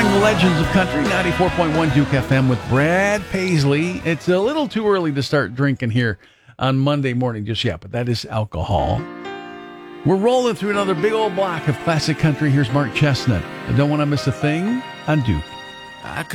The Legends of Country, 94.1 Duke FM with Brad Paisley. It's a little too early to start drinking here on Monday morning just yet, but that is alcohol. We're rolling through another big old block of classic country. Here's Mark Chestnut. I don't want to miss a thing on Duke.